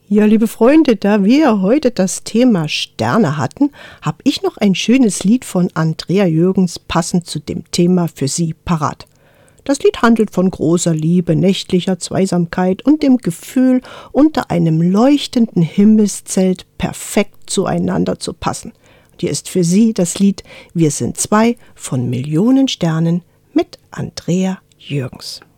Ja, liebe Freunde, da wir heute das Thema Sterne hatten, habe ich noch ein schönes Lied von Andrea Jürgens passend zu dem Thema für Sie parat. Das Lied handelt von großer Liebe, nächtlicher Zweisamkeit und dem Gefühl, unter einem leuchtenden Himmelszelt perfekt zueinander zu passen. Hier ist für Sie das Lied Wir sind zwei von Millionen Sternen mit Andrea Jürgens.